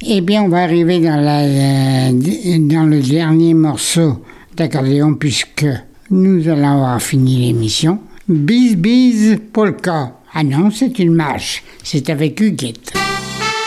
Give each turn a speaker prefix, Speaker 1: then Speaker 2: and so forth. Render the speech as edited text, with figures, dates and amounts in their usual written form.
Speaker 1: Eh bien, on va arriver dans le dernier morceau d'accordéon puisque nous allons avoir fini l'émission. Bis bis polka. Ah non, c'est une marche. C'est avec Huguette.